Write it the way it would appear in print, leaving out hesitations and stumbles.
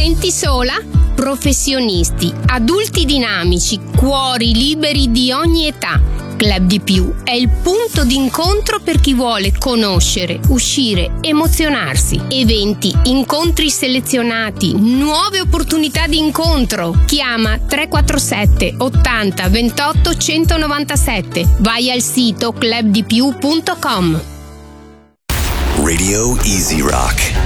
senti sola? Professionisti, adulti dinamici, cuori liberi di ogni età. Club di Più è il punto d'incontro per chi vuole conoscere, uscire, emozionarsi. Eventi, incontri selezionati, nuove opportunità di incontro. Chiama 347 80 28 197. Vai al sito clubdipiù.com. Radio Easy Rock.